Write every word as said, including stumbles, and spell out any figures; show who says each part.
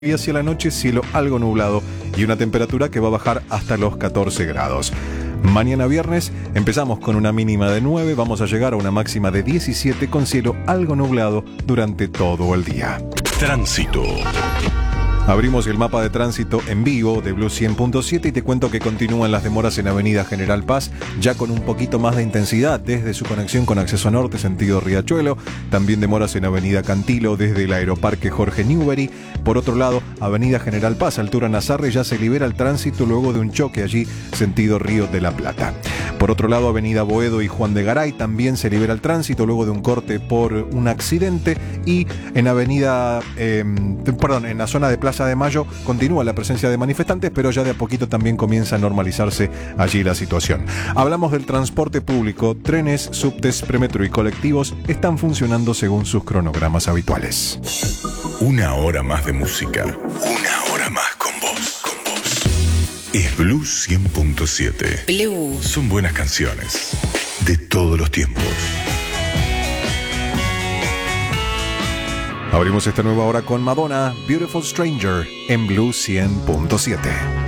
Speaker 1: Y hacia la noche cielo algo nublado y una temperatura que va a bajar hasta los catorce grados. Mañana viernes empezamos con una mínima de nueve, vamos a llegar a una máxima de diecisiete con cielo algo nublado durante todo el día.
Speaker 2: Tránsito.
Speaker 1: Abrimos el mapa de tránsito en vivo de Blue cien punto siete y te cuento que continúan las demoras en Avenida General Paz, ya con un poquito más de intensidad desde su conexión con acceso a norte, sentido Riachuelo. También demoras en Avenida Cantilo desde el Aeroparque Jorge Newbery. Por otro lado, Avenida General Paz, altura Nazarre, ya se libera el tránsito luego de un choque allí, sentido Río de la Plata. Por otro lado, Avenida Boedo y Juan de Garay también se libera el tránsito luego de un corte por un accidente. Y en Avenida, eh, perdón, en la zona de Plaza de Mayo continúa la presencia de manifestantes, pero ya de a poquito también comienza a normalizarse allí la situación. Hablamos del transporte público. Trenes, subtes, premetro y colectivos están funcionando según sus cronogramas habituales.
Speaker 2: Una hora más de música. Una hora más con vos. Con vos. Es Blue cien punto siete.
Speaker 3: Blue.
Speaker 2: Son buenas canciones. De todos los tiempos.
Speaker 1: Abrimos esta nueva hora con Madonna, Beautiful Stranger, en Blue cien punto siete.